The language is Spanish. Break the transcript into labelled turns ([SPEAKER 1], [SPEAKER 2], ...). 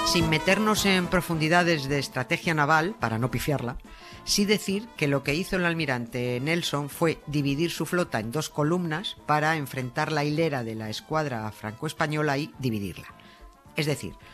[SPEAKER 1] Sin meternos en profundidades de estrategia naval, para no pifiarla, sí decir que lo que hizo el almirante Nelson fue dividir su flota en 2 columnas para enfrentar la hilera de la escuadra franco-española y dividirla. Es decir,